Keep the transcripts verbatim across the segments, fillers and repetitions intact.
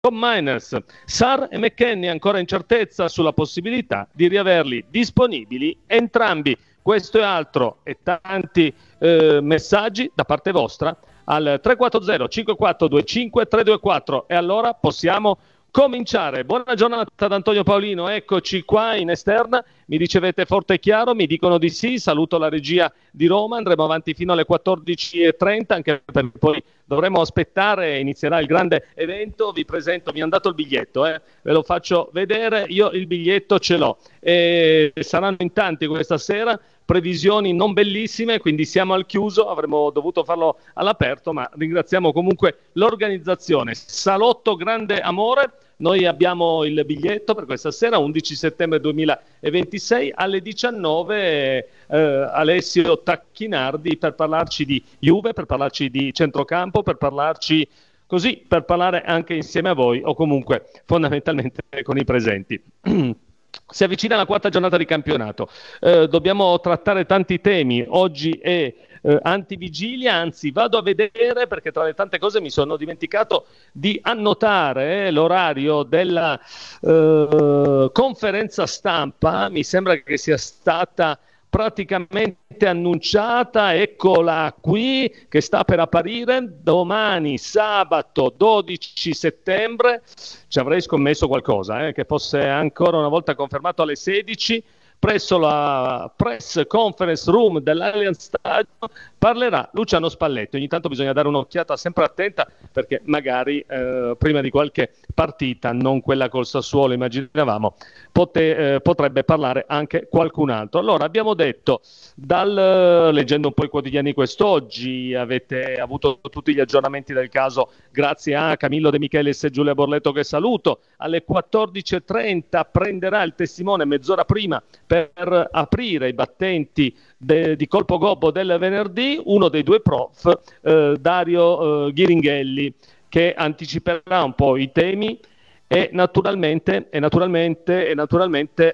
con Miners. Sarr e McKennie ancora incertezza sulla possibilità di riaverli disponibili entrambi. Questo e altro e tanti eh, messaggi da parte vostra al tre quattro zero cinque quattro due cinque tre due quattro e allora possiamo cominciare. Buona giornata ad Antonio Paolino, eccoci qua in esterna, mi ricevete forte e chiaro, mi dicono di sì, saluto la regia di Roma, andremo avanti fino alle quattordici e trenta anche perché poi dovremo aspettare, inizierà il grande evento, vi presento, mi hanno dato il biglietto, eh? Ve lo faccio vedere, io il biglietto ce l'ho e saranno in tanti questa sera, previsioni non bellissime, quindi siamo al chiuso, avremmo dovuto farlo all'aperto, ma ringraziamo comunque l'organizzazione. Salotto Grande Amore, noi abbiamo il biglietto per questa sera, undici settembre duemilaventisei alle diciannove, eh, Alessio Tacchinardi per parlarci di Juve, per parlarci di centrocampo, per parlarci così, per parlare anche insieme a voi o comunque fondamentalmente con i presenti. Si avvicina la quarta giornata di campionato, eh, dobbiamo trattare tanti temi, oggi è eh, antivigilia, anzi vado a vedere perché tra le tante cose mi sono dimenticato di annotare eh, l'orario della eh, conferenza stampa, mi sembra che sia stata praticamente annunciata, eccola qui che sta per apparire domani sabato dodici settembre, ci avrei scommesso qualcosa eh, che fosse ancora una volta confermato alle sedici presso la press conference room dell'Allianz Stadium parlerà Luciano Spalletti. Ogni tanto bisogna dare un'occhiata sempre attenta perché magari eh, prima di qualche partita, non quella col Sassuolo immaginavamo, pote, eh, potrebbe parlare anche qualcun altro. Allora abbiamo detto, dal, leggendo un po' i quotidiani quest'oggi, avete avuto tutti gli aggiornamenti del caso grazie a Camillo De Michelis e Giulia Borletto che saluto, alle quattordici e trenta prenderà il testimone mezz'ora prima per aprire i battenti de, di colpo gobbo del venerdì, uno dei due prof, eh, Dario eh, Ghiringhelli, che anticiperà un po' i temi e naturalmente, e naturalmente, e naturalmente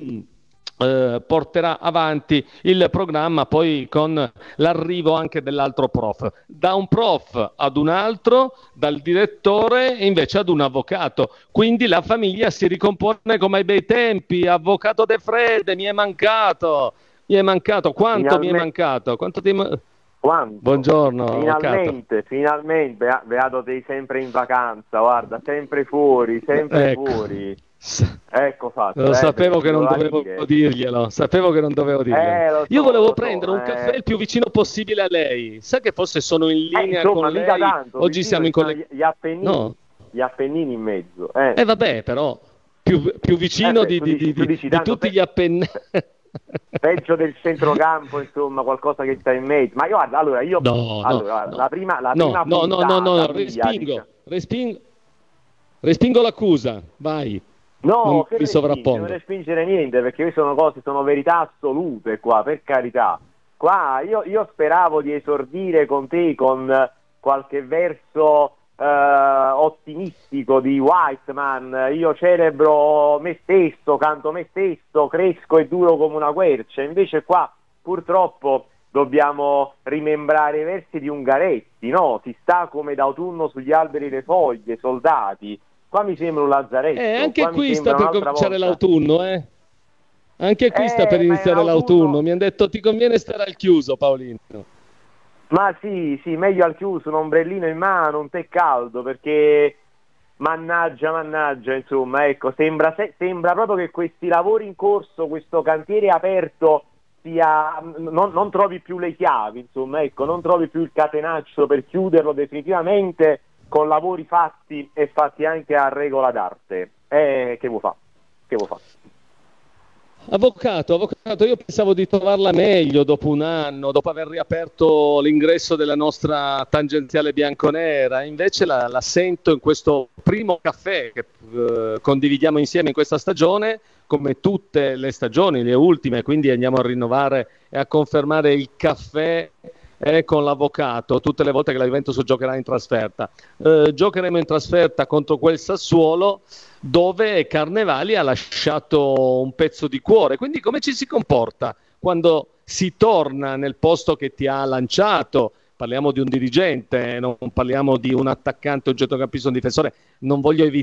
eh, porterà avanti il programma poi con l'arrivo anche dell'altro prof. Da un prof ad un altro, dal direttore invece ad un avvocato. Quindi la famiglia si ricompone come ai bei tempi. Avvocato De Fredde, mi è mancato, mi è mancato. Quanto Finalmente. mi è mancato? Quanto ti... Quanto? Buongiorno. Finalmente, avvocato. finalmente, Beato sei sempre in vacanza, guarda, sempre fuori, sempre ecco. fuori. Ecco fatto. Lo eh, sapevo che non dovevo dire. dirglielo, sapevo che non dovevo dirglielo. Eh, so, Io volevo so, prendere eh. un caffè il più vicino possibile a lei. Sa che forse sono in linea eh, insomma, con lei. Tanto, Oggi siamo in collegamento. Gli Appennini, no. gli Appennini in mezzo. Eh, eh vabbè, però più, più vicino eh, beh, di, dici, di, di, di tutti pe- gli Appennini. Peggio del centrocampo, insomma, qualcosa che sta in mezzo. Ma io guarda, allora io no, allora, no, la prima la no, prima no, no, no, no, no, respingo, mia, respingo, respingo l'accusa, vai. No, non che mi sovrappongo. Non respingere niente, perché queste sono cose, sono verità assolute qua, per carità. Qua io, io speravo di esordire con te con qualche verso eh, ottimistico di Whiteman. Io celebro me stesso, canto me stesso, cresco e duro come una quercia. Invece qua purtroppo dobbiamo rimembrare i versi di Ungaretti, no? Si sta come d'autunno sugli alberi le foglie, soldati. Qua mi sembra un lazzaretto. Eh, anche qua qui sta per cominciare volta. l'autunno, eh? Anche qui eh, sta per iniziare l'autunno. l'autunno. Mi hanno detto ti conviene stare al chiuso, Paolino. Ma sì, sì, meglio al chiuso, un ombrellino in mano, un tè caldo, perché mannaggia, mannaggia, insomma, ecco, sembra, se, sembra proprio che questi lavori in corso, questo cantiere aperto, sia, non, non trovi più le chiavi, insomma, ecco, non trovi più il catenaccio per chiuderlo definitivamente, con lavori fatti e fatti anche a regola d'arte. Eh, che vuoi fa? Che vuoi fa? Avvocato, avvocato, io pensavo di trovarla meglio dopo un anno, dopo aver riaperto l'ingresso della nostra tangenziale bianconera, invece la, la sento in questo primo caffè che eh, condividiamo insieme in questa stagione, come tutte le stagioni, le ultime, quindi andiamo a rinnovare e a confermare il caffè eh, con l'avvocato tutte le volte che la Juventus giocherà in trasferta. Eh, giocheremo in trasferta contro quel Sassuolo dove Carnevali ha lasciato un pezzo di cuore, quindi come ci si comporta quando si torna nel posto che ti ha lanciato, parliamo di un dirigente, non parliamo di un attaccante, un centrocampista, un difensore. Non voglio evitare